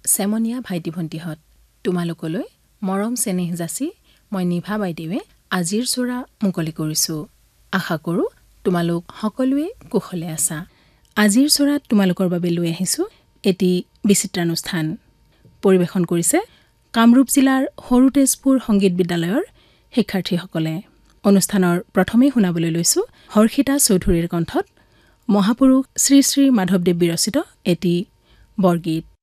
চেমনীয়া ভাইটি ভণ্টিহঁত, তোমালোকলৈ মৰম চেনেহ যাচি মই নিভা বাইদেৱে আজিৰ চোৰা মুকলি কৰিছোঁ। আশা কৰোঁ তোমালোক সকলোৱে কুশলে আছা। আজিৰ চোৰাত তোমালোকৰ বাবে লৈ আহিছোঁ এটি বিচিত্ৰানুষ্ঠান। পৰিৱেশন কৰিছে কামৰূপ জিলাৰ সৰু তেজপুৰ সংগীত বিদ্যালয়ৰ শিক্ষাৰ্থীসকলে। অনুষ্ঠানৰ প্ৰথমেই শুনাবলৈ লৈছোঁ হৰ্ষিতা চৌধুৰীৰ কণ্ঠত মহাপুৰুষ শ্ৰী শ্ৰী মাধৱদেৱ বিৰচিত এটি বৰগীত।